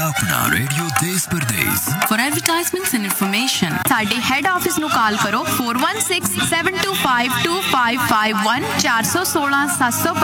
ਆਪਣਾ ਰੇਡੀਓ ਦੇਸ ਪਰਦੇਸ। For advertisements and information, ਸਾਡੇ ਹੈੱਡ ਆਫਿਸ ਨੂੰ ਕਾਲ ਕਰੋ 4167252551 416 755